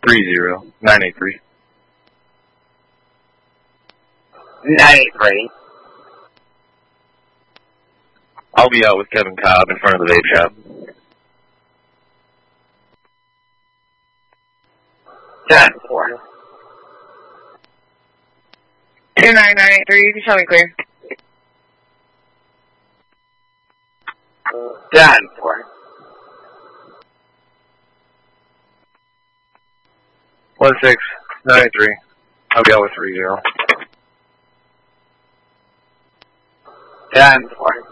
983. 983. I'll be out with Kevin Cobb in front of the vape shop. 10-4. 29983, you can show me clear. 10-4. 16983. I'll be out with 30. 10-4.